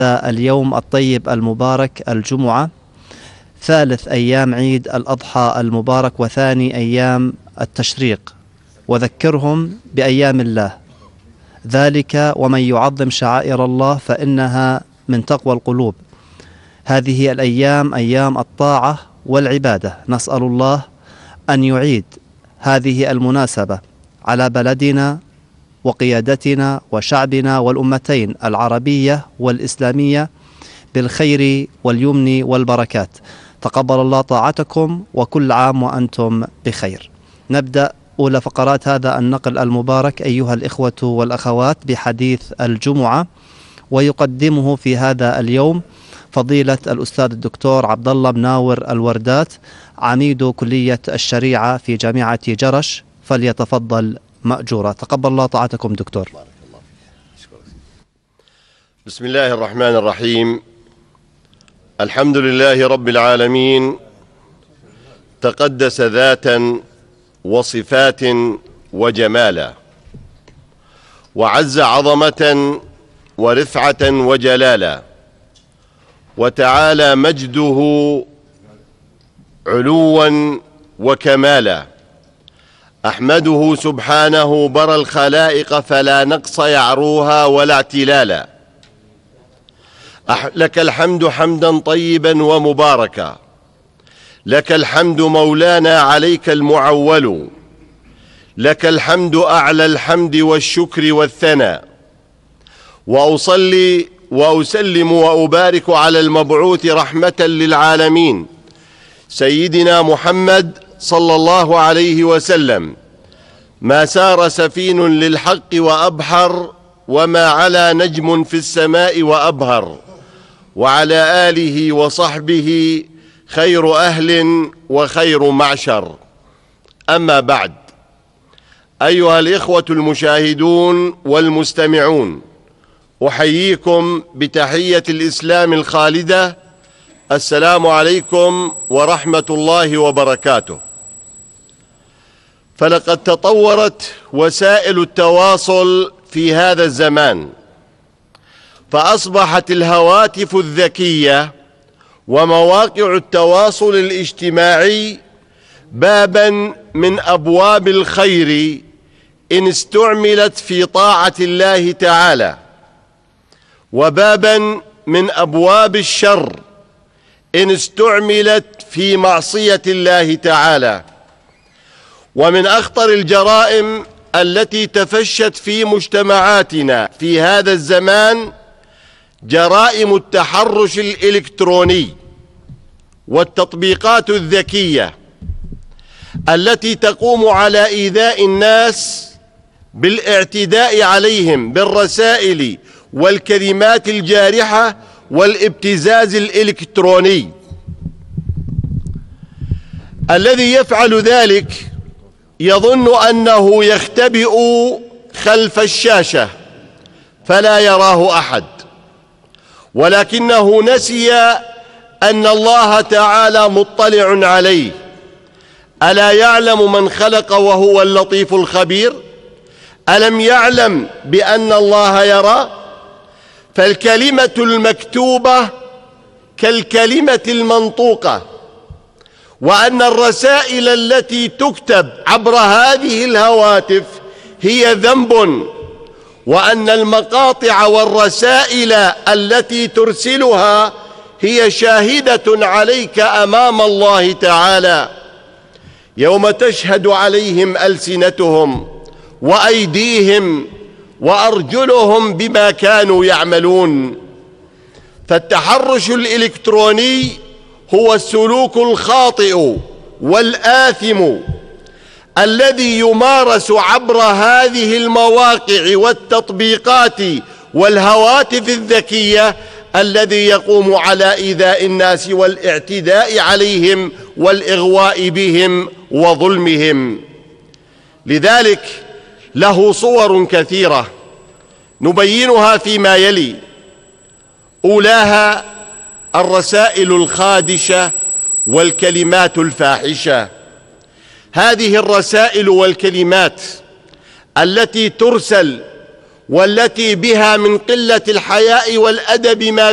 اليوم الطيب المبارك الجمعة، ثالث أيام عيد الأضحى المبارك وثاني أيام التشريق، وذكرهم بأيام الله، ذلك ومن يعظم شعائر الله فإنها من تقوى القلوب. هذه الأيام أيام الطاعة والعبادة، نسأل الله أن يعيد هذه المناسبة على بلدنا وقيادتنا وشعبنا والأمتين العربية والإسلامية بالخير واليمن والبركات. تقبل الله طاعتكم وكل عام وأنتم بخير. نبدأ أولى فقرات هذا النقل المبارك أيها الإخوة والأخوات بحديث الجمعة، ويقدمه في هذا اليوم فضيلة الأستاذ الدكتور عبد الله مناور الوردات، عميد كلية الشريعة في جامعة جرش، فليتفضل مأجورا. تقبل الله طاعتكم دكتور. بسم الله الرحمن الرحيم. الحمد لله رب العالمين، تقدس ذاتا وصفات وجمالا، وعز عظمة ورفعة وجلالا، وتعالى مجده علوا وكمالا. أحمده سبحانه برى الخلائق فلا نقص يعروها ولا اعتلالا. لك الحمد حمدا طيبا ومباركا، لك الحمد مولانا عليك المعول، لك الحمد أعلى الحمد والشكر والثناء. وأصلي وأسلم وأبارك على المبعوث رحمة للعالمين سيدنا محمد صلى الله عليه وسلم، ما سار سفين للحق وأبحر، وما علا نجم في السماء وأبهر، وعلى آله وصحبه خير أهل وخير معشر. أما بعد، أيها الإخوة المشاهدون والمستمعون، أحييكم بتحية الإسلام الخالدة، السلام عليكم ورحمة الله وبركاته. فلقد تطورت وسائل التواصل في هذا الزمان، فأصبحت الهواتف الذكية ومواقع التواصل الاجتماعي بابا من أبواب الخير إن استعملت في طاعة الله تعالى، وبابا من أبواب الشر إن استعملت في معصية الله تعالى. ومن أخطر الجرائم التي تفشت في مجتمعاتنا في هذا الزمان جرائم التحرش الإلكتروني والتطبيقات الذكية التي تقوم على إيذاء الناس بالاعتداء عليهم بالرسائل والكلمات الجارحة والابتزاز الإلكتروني. الذي يفعل ذلك يظن أنه يختبئ خلف الشاشة فلا يراه أحد، ولكنه نسي أن الله تعالى مطلع عليه. ألا يعلم من خلق وهو اللطيف الخبير؟ ألم يعلم بأن الله يرى؟ فالكلمة المكتوبة كالكلمة المنطوقة، وأن الرسائل التي تكتب عبر هذه الهواتف هي ذنب، وأن المقاطع والرسائل التي ترسلها هي شاهدة عليك أمام الله تعالى، يوم تشهد عليهم ألسنتهم وأيديهم وأرجلهم بما كانوا يعملون. فالتحرش الإلكتروني هو السلوك الخاطئ والآثم الذي يمارس عبر هذه المواقع والتطبيقات والهواتف الذكية، الذي يقوم على إيذاء الناس والاعتداء عليهم والإغواء بهم وظلمهم. لذلك له صور كثيرة نبينها فيما يلي. أولاها الرسائل الخادشة والكلمات الفاحشة. هذه الرسائل والكلمات التي ترسل والتي بها من قلة الحياء والأدب ما